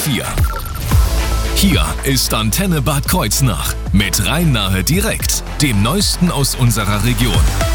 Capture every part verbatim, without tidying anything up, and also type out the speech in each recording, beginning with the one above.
vier. Hier ist Antenne Bad Kreuznach mit Rhein-Nahe direkt, dem Neuesten aus unserer Region.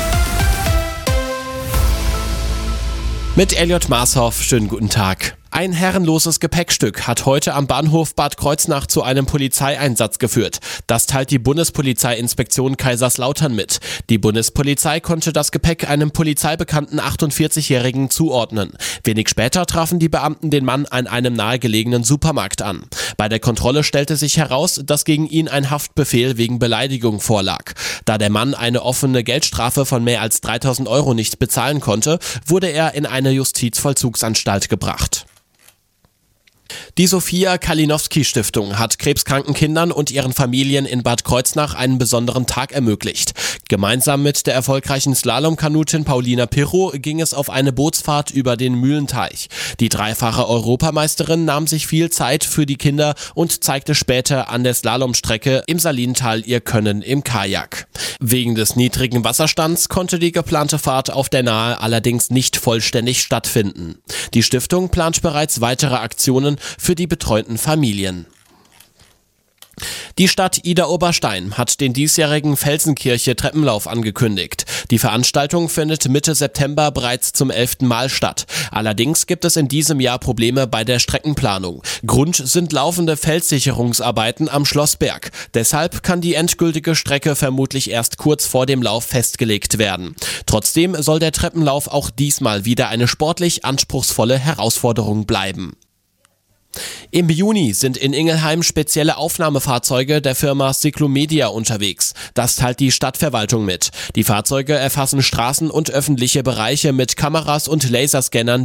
Mit Elliot Marshoff, schönen guten Tag. Ein herrenloses Gepäckstück hat heute am Bahnhof Bad Kreuznach zu einem Polizeieinsatz geführt. Das teilt die Bundespolizeiinspektion Kaiserslautern mit. Die Bundespolizei konnte das Gepäck einem polizeibekannten achtundvierzigjährigen zuordnen. Wenig später trafen die Beamten den Mann an einem nahegelegenen Supermarkt an. Bei der Kontrolle stellte sich heraus, dass gegen ihn ein Haftbefehl wegen Beleidigung vorlag. Da der Mann eine offene Geldstrafe von mehr als dreitausend Euro nicht bezahlen konnte, wurde er in eine Justizvollzugsanstalt gebracht. Die Sophia Kalinowski-Stiftung hat krebskranken Kindern und ihren Familien in Bad Kreuznach einen besonderen Tag ermöglicht. Gemeinsam mit der erfolgreichen Slalomkanutin Paulina Pirro ging es auf eine Bootsfahrt über den Mühlenteich. Die dreifache Europameisterin nahm sich viel Zeit für die Kinder und zeigte später an der Slalomstrecke im Salintal ihr Können im Kajak. Wegen des niedrigen Wasserstands konnte die geplante Fahrt auf der Nahe allerdings nicht vollständig stattfinden. Die Stiftung plant bereits weitere Aktionen für die betreuten Familien. Die Stadt Idar-Oberstein hat den diesjährigen Felsenkirche-Treppenlauf angekündigt. Die Veranstaltung findet Mitte September bereits zum elften Mal statt. Allerdings gibt es in diesem Jahr Probleme bei der Streckenplanung. Grund sind laufende Felssicherungsarbeiten am Schlossberg. Deshalb kann die endgültige Strecke vermutlich erst kurz vor dem Lauf festgelegt werden. Trotzdem soll der Treppenlauf auch diesmal wieder eine sportlich anspruchsvolle Herausforderung bleiben. Im Juni sind in Ingelheim spezielle Aufnahmefahrzeuge der Firma Cyclomedia unterwegs. Das teilt die Stadtverwaltung mit. Die Fahrzeuge erfassen Straßen und öffentliche Bereiche mit Kameras und Laserscannern